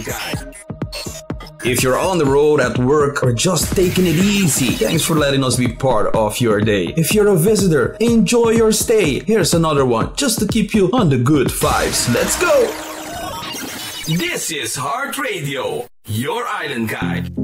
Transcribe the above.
Guide. If you're on the road, at work, or just taking it easy, thanks for letting us be part of your day. If you're a visitor, enjoy your stay. Here's another one, just to keep you on the good vibes. Let's go! This is Heart Radio, your island guide.